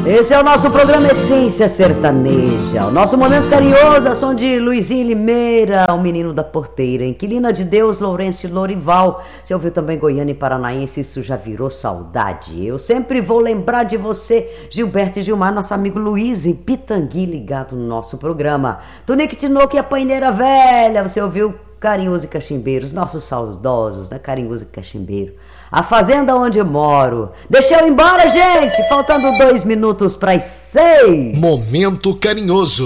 Esse é o nosso programa Essência Sertaneja. O nosso momento carinhoso é som de Luizinho Limeira, o menino da porteira. Inquilina de Deus, Lourenço Lorival. Você ouviu também Goiânia e Paranaense, isso já virou saudade. Eu sempre vou lembrar de você, Gilberto e Gilmar, nosso amigo Luiz em Pitangui, ligado no nosso programa. Tunique Tinoco e a Paineira Velha, você ouviu Carinhoso e Cachimbeiro, os nossos saudosos, né? Carinhoso e Cachimbeiro. A fazenda onde eu moro. Deixa eu ir embora, gente! Faltando 2 minutos para as 6. Momento Carinhoso.